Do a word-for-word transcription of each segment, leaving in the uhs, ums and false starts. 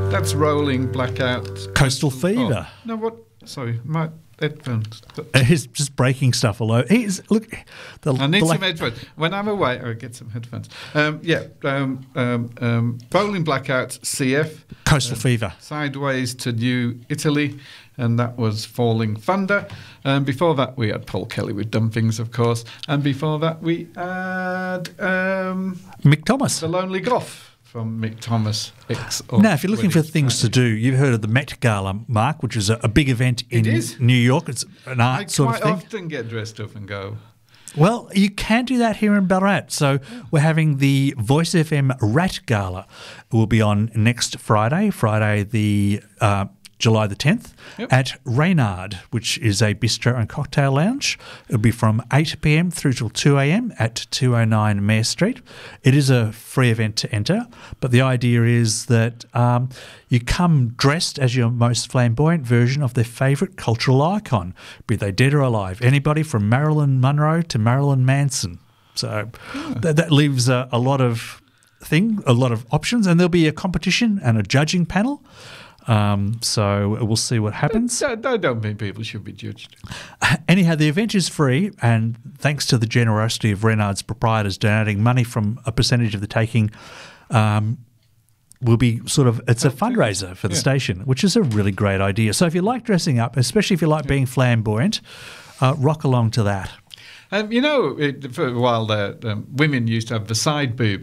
That's Rolling Blackout. Coastal Fever. Oh, no, what? Sorry, my headphones. Uh, He's just breaking stuff all over. He's, look, the, I need the some like- headphones. When I'm away, I'll get some headphones. Um, yeah, um, um, um, Rolling Blackout, C F. Coastal uh, Fever. Sideways to New Italy, and that was Falling Thunder. And before that, we had Paul Kelly with Dumb Things, of course. And before that, we had um, Mick Thomas. The Lonely Goth from Mick Thomas. X Now, if you're looking for things to do, you've heard of the Met Gala, Mark, which is a, a big event in It is. New York. It's an art I sort quite of thing. often get dressed up and go. Well, you can do that here in Ballarat. So we're having the Voice F M Rat Gala. It will be on next Friday, Friday the uh, July the tenth, Yep. at Reynard, which is a bistro and cocktail lounge. It'll be from eight p m through till two a m at two oh nine Mayor Street. It is a free event to enter, but the idea is that um, you come dressed as your most flamboyant version of their favourite cultural icon, be they dead or alive. Anybody from Marilyn Monroe to Marilyn Manson. So that, that leaves a, a lot of thing, a lot of options, and there'll be a competition and a judging panel. Um, so we'll see what happens. I don't think people should be judged. Anyhow, the event is free, and thanks to the generosity of Reynard's proprietors donating money from a percentage of the taking, um, will be sort of, it's a fundraiser for the Yeah. station, which is a really great idea. So if you like dressing up, especially if you like being flamboyant, uh, rock along to that. Um, you know, it, for a while there, um, women used to have the side boob.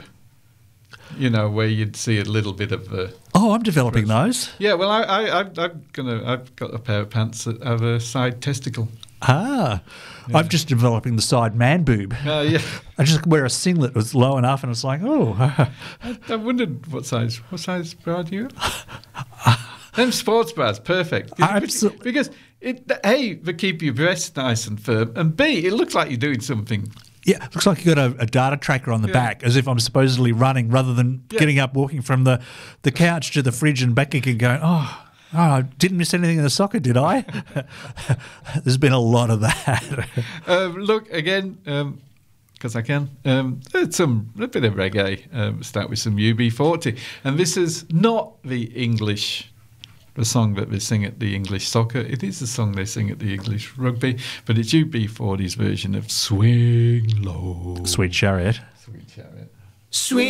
You know, where you'd see a little bit of the. Oh, I'm developing those. Yeah, well, I, I, I, I'm gonna. I've got a pair of pants that have a side testicle. Ah, I'm just developing the side man boob. Uh, yeah, I just wear a singlet that's low enough, and it's like, oh. I, I wondered what size. What size bra do you have? Them sports bras, perfect. Absolutely. Because it, A, they keep your breasts nice and firm, and B, it looks like you're doing something. Yeah, looks like you've got a, a data tracker on the Yeah. back, as if I'm supposedly running, rather than Yeah. getting up, walking from the, the couch to the fridge and back again going, oh, oh, I didn't miss anything in the soccer, did I? There's been a lot of that. Um, look, again, because I can, um, it's some, a bit of reggae. Um, start with some U B forty. And this is not the English, the song that they sing at the English soccer. It is the song they sing at the English rugby, but it's U B forty's version of Swing Low. Sweet Chariot. Sweet Chariot. Sweet